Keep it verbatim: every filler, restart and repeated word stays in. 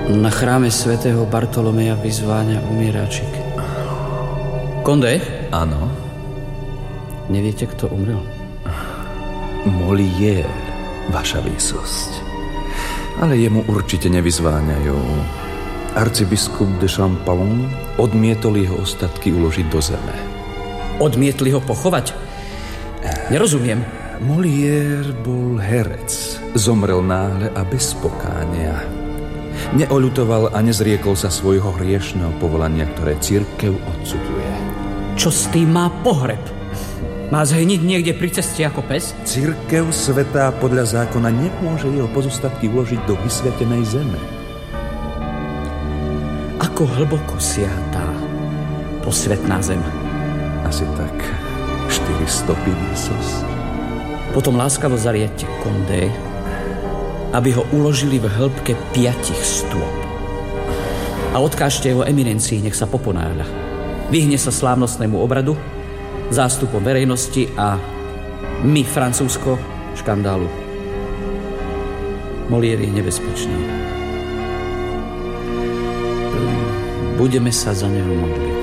Na chráme svätého Bartolomeja vyzváňa umieráčik. Condé? Áno? Neviete, kto umrel? Molière, vaša výsosť. Ale jemu určite nevyzváňajú. Arcibiskup de Champollion odmietol jeho ostatky uložiť do zeme. Odmietli ho pochovať? Nerozumiem. Molière bol herec. Zomrel náhle a bez pokánia. Neoľutoval a nezriekol sa svojho hriešného povolania, ktoré cirkev odsudzuje. Čo s tým má pohreb? Má zhniť niekde pri ceste ako pes? Cirkev svätá podľa zákona nemôže jeho pozostatky uložiť do vysvetenej zeme. Ako hlboko siaha tá posvetná zem? Asi tak štyri stopy výsos. Potom láskavo zariadte Condé, aby ho uložili v hĺbke piatich stôp. A odkážte jeho eminencii, nech sa poponáhľa. Vyhne sa slávnostnému obradu, zástupom verejnosti a my, Francúzsko, škandálu. Molière je nebezpečný. Budeme sa za neho modliť.